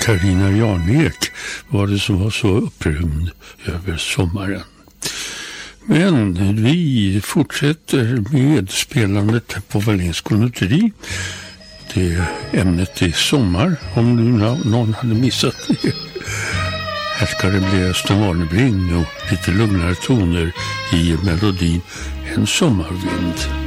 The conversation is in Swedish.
Carina Jarnek var det som var så upprymd över sommaren. Men vi fortsätter med spelandet på Wallens konditori. Det ämnet är sommar, om nu någon hade missat det. Här ska det bli Östen Warnerbring och lite lugnare toner i melodin En sommarvind.